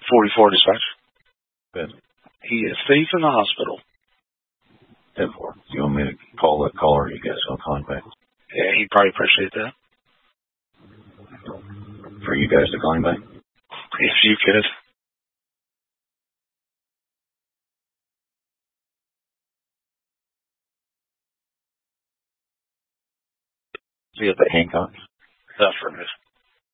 44 dispatch. Good. He is safe in the hospital. 10-4. Do you want me to call that caller? You guys will contact? Yeah, he'd probably appreciate that. For you guys to call him back? If you could. See if the Hancock? Affirmative.